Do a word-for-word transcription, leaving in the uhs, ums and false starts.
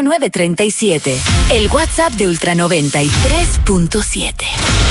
nueve treinta y siete. El WhatsApp de Ultra noventa y tres punto siete.